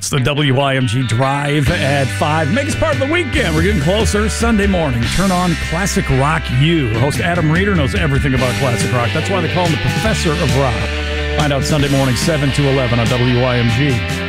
It's the WYMG Drive at 5. Make us part of the weekend. We're getting closer. Sunday morning. Turn on Classic Rock U. Host Adam Reeder knows everything about classic rock. That's why they call him the Professor of Rock. Find out Sunday morning, 7 to 11 on WYMG.